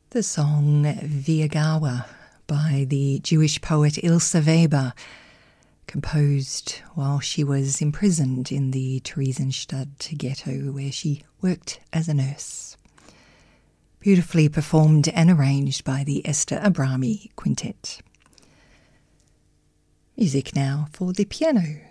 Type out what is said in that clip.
The song Viagawa by the Jewish poet Ilse Weber, composed while she was imprisoned in the Theresienstadt ghetto where she worked as a nurse. Beautifully performed and arranged by the Esther Abrami Quintet. Music now for the piano.